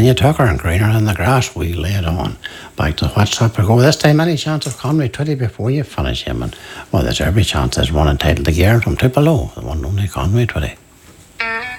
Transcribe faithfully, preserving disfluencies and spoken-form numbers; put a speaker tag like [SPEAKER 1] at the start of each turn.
[SPEAKER 1] Tanya Tucker and Greener than the Grass, we lay it on. Back to WhatsApp we go. This time, any chance of Conway twenty before you finish him? And well, there's every chance there's one entitled to gear from Tupelo, the one only Conway twenty.